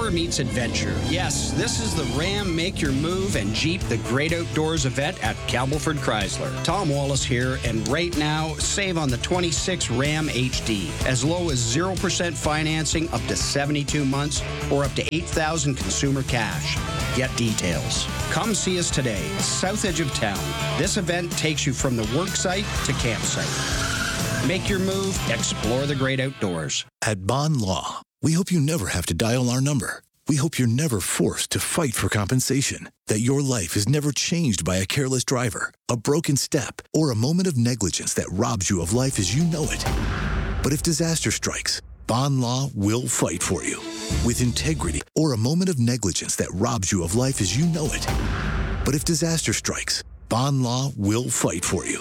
Power meets adventure. Yes, this is the Ram Make Your Move and Jeep The Great Outdoors event at Campbellford Chrysler. Tom Wallace here, and right now, save on the 26 Ram HD. As low as 0% financing up to 72 months or up to $8,000 consumer cash. Get details. Come see us today, south edge of town. This event takes you from the work site to campsite. Make your move, explore the great outdoors. At Bond Law, we hope you never have to dial our number. We hope you're never forced to fight for compensation, that your life is never changed by a careless driver, a broken step, or a moment of negligence that robs you of life as you know it. But if disaster strikes, Bond Law will fight for you. With integrity, or a moment of negligence that robs you of life as you know it. But if disaster strikes, Bond Law will fight for you.